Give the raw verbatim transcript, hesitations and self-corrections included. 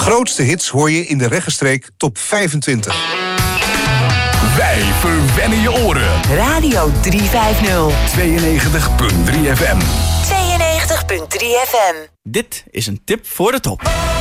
grootste hits hoor je in de Regenstreek Top vijfentwintig. Wij verwennen je oren. Radio driehonderdvijftig. tweeënnegentig komma drie F M. tweeënnegentig komma drie F M. Dit is een tip voor de top.